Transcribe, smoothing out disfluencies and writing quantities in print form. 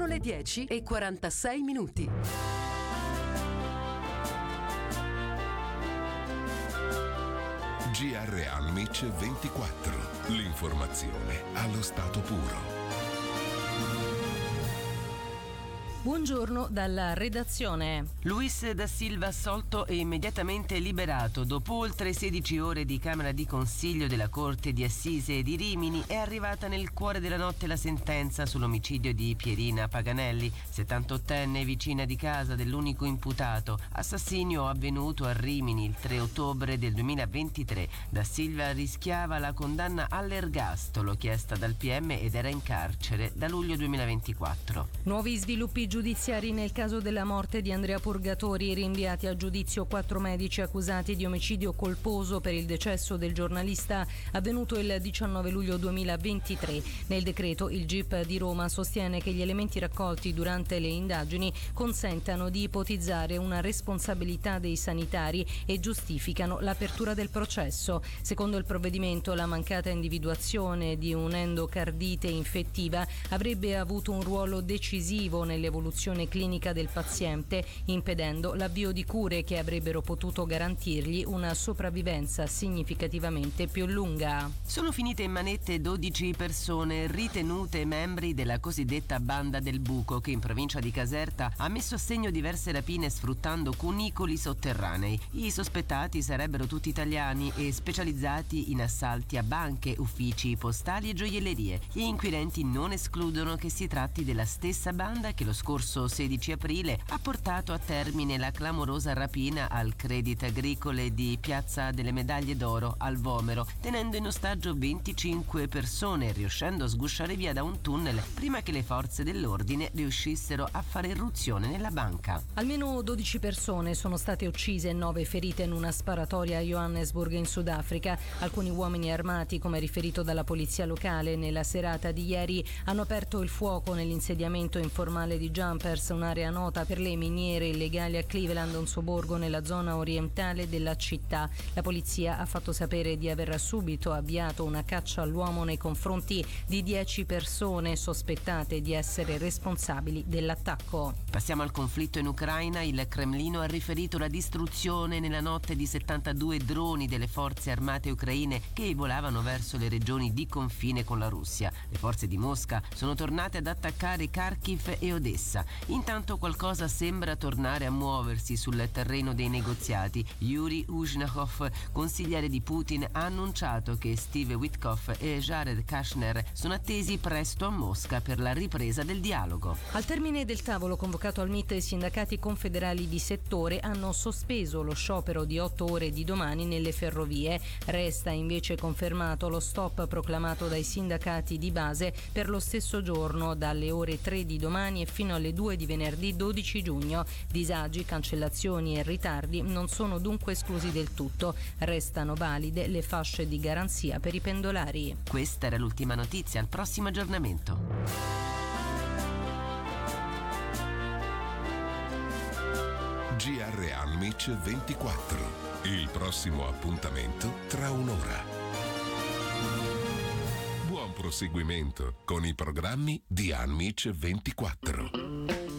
le 10:46. GR Almic 24. L'informazione allo stato puro. Buongiorno dalla redazione. Luis da Silva assolto e immediatamente liberato. Dopo oltre 16 ore di Camera di Consiglio della Corte di Assise di Rimini è arrivata nel cuore della notte la sentenza sull'omicidio di Pierina Paganelli, 78enne vicina di casa dell'unico imputato. Assassinio avvenuto a Rimini il 3 ottobre del 2023. Da Silva rischiava la condanna all'ergastolo chiesta dal PM ed era in carcere da luglio 2024. Nuovi sviluppi giudiziari nel caso della morte di Andrea Purgatori, rinviati a giudizio 4 medici accusati di omicidio colposo per il decesso del giornalista avvenuto il 19 luglio 2023. Nel decreto il GIP di Roma sostiene che gli elementi raccolti durante le indagini consentano di ipotizzare una responsabilità dei sanitari e giustificano l'apertura del processo. Secondo il provvedimento, la mancata individuazione di un'endocardite infettiva avrebbe avuto un ruolo decisivo nell'evoluzione clinica del paziente, impedendo l'avvio di cure che avrebbero potuto garantirgli una sopravvivenza significativamente più lunga. Sono finite in manette 12 persone ritenute membri della cosiddetta Banda del Buco, che in provincia di Caserta ha messo a segno diverse rapine sfruttando cunicoli sotterranei. I sospettati sarebbero tutti italiani e specializzati in assalti a banche, uffici postali e gioiellerie. Gli inquirenti non escludono che si tratti della stessa banda che lo scorso 16 aprile ha portato a termine la clamorosa rapina al Credit Agricole di Piazza delle Medaglie d'Oro al Vomero, tenendo in ostaggio 25 persone, riuscendo a sgusciare via da un tunnel prima che le forze dell'ordine riuscissero a fare irruzione nella banca. Almeno 12 persone sono state uccise e 9 ferite in una sparatoria a Johannesburg in Sudafrica. Alcuni uomini armati, come riferito dalla polizia locale, nella serata di ieri hanno aperto il fuoco nell'insediamento informale di Jumpers, un'area nota per le miniere illegali a Cleveland, un sobborgo nella zona orientale della città. La polizia ha fatto sapere di aver subito avviato una caccia all'uomo nei confronti di 10 persone sospettate di essere responsabili dell'attacco. Passiamo al conflitto in Ucraina. Il Cremlino ha riferito la distruzione nella notte di 72 droni delle forze armate ucraine che volavano verso le regioni di confine con la Russia. Le forze di Mosca sono tornate ad attaccare Kharkiv e Odessa. Intanto qualcosa sembra tornare a muoversi sul terreno dei negoziati. Yuri Uzhnakov, consigliere di Putin, ha annunciato che Steve Witkoff e Jared Kushner sono attesi presto a Mosca per la ripresa del dialogo. Al termine del tavolo convocato al MIT, i sindacati confederali di settore hanno sospeso lo sciopero di 8 ore di domani nelle ferrovie. Resta invece confermato lo stop proclamato dai sindacati di base per lo stesso giorno, dalle ore 3 di domani e fino alle 2 di venerdì 12 giugno. Disagi, cancellazioni e ritardi non sono dunque esclusi del tutto. Restano valide le fasce di garanzia per i pendolari. Questa era l'ultima notizia. Al prossimo aggiornamento. GR Almic 24. Il prossimo appuntamento tra un'ora. Buon proseguimento con i programmi di Almic 24.